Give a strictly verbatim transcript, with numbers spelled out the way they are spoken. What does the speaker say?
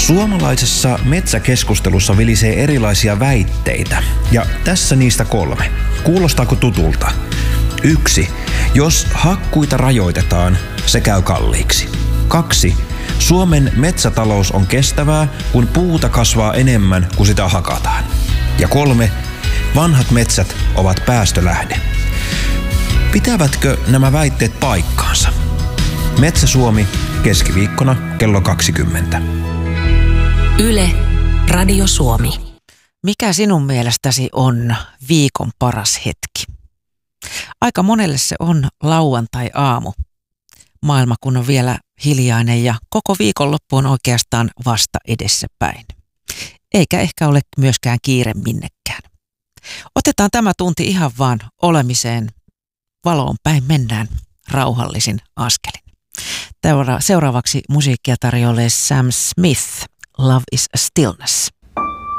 Suomalaisessa metsäkeskustelussa vilisee erilaisia väitteitä, ja tässä niistä kolme. Kuulostaako tutulta? Yksi. Jos hakkuita rajoitetaan, se käy kalliiksi. Kaksi. Suomen metsätalous on kestävää, kun puuta kasvaa enemmän kuin sitä hakataan. Ja kolme. Vanhat metsät ovat päästölähde. Pitävätkö nämä väitteet paikkaansa? Metsä Suomi, keskiviikkona kello kaksikymmentä. Yle, Radio Suomi. Mikä sinun mielestäsi on viikon paras hetki? Aika monelle se on lauantai-aamu. Maailma kun on vielä hiljainen ja koko viikonloppu on oikeastaan vasta edessäpäin. Eikä ehkä ole myöskään kiire minnekään. Otetaan tämä tunti ihan vaan olemiseen. Valoon päin mennään rauhallisin askelin. Seuraavaksi musiikkia tarjoilee Sam Smith, Love is a Stillness.